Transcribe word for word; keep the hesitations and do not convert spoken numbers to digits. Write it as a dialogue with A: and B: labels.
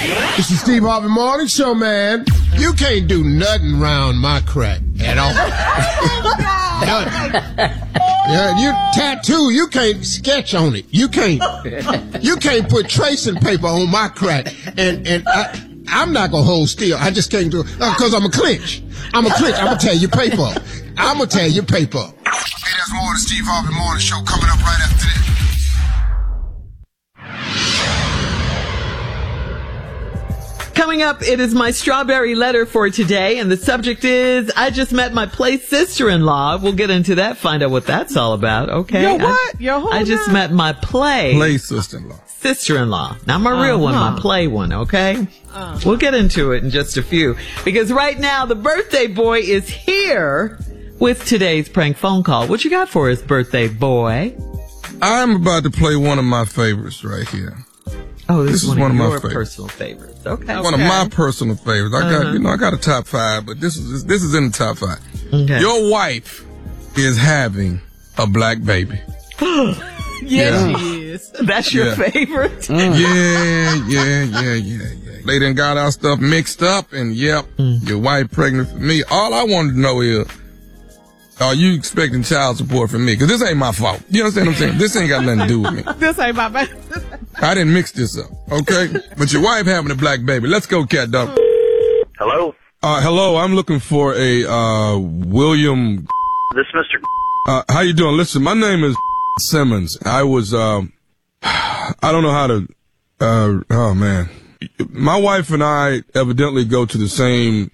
A: This is Steve Harvey Morning Show, man. You can't do nothing round my crack at all. Yeah, you tattoo, you can't sketch on it. You can't. You can't put tracing paper on my crack. And and I, I'm not gonna hold still. I just can't do it because I'm a clinch. I'm a clinch. I'm gonna tear your paper up. I'm gonna tear your paper up. Hey, there's more of the Steve Harvey Morning Show coming up right after this.
B: Coming up, it is my strawberry letter for today, and the subject is, I just met my play sister-in-law. We'll get into that, find out what that's all about, okay?
C: Yo, what?
B: I,
C: Yo, hold
B: I just
C: on.
B: met my play.
D: Play sister-in-law.
B: Sister-in-law. Not my real one,
C: Uh-huh.
B: my play one, okay?
C: Uh-huh.
B: We'll get into it in just a few. Because right now, the birthday boy is here with today's prank phone call. What you got for us, birthday boy?
D: I'm about to play one of my favorites right here.
B: Oh, this,
D: This
B: is
D: is
B: one,
D: one
B: of
D: of my
B: your
D: favorites.
B: personal favorites. Okay.
D: One of my personal favorites. I got,
B: Uh-huh.
D: you know, I got a top five, but this is this is in the top five.
B: Okay.
D: Your wife is having a black baby.
C: Yes,
D: Yeah.
C: she is.
B: That's your
D: Yeah.
B: favorite?
D: Yeah, yeah, yeah, yeah, yeah. They done got our stuff mixed up, and yep,
B: Mm.
D: your wife pregnant for me. All I wanted to know is, are you expecting child support from me? Because this ain't my fault. You understand what I'm saying? This ain't got nothing to do with me.
C: This ain't my baby.
D: I didn't mix this up, okay? But your wife having a black baby. Let's go, cat dog.
E: Hello,
D: Uh, hello, I'm looking for a, uh, William.
E: this is Mister
D: Uh, how you doing? Listen, my name is Simmons. I was, um, I don't know how to, uh, oh man. My wife and I evidently go to the same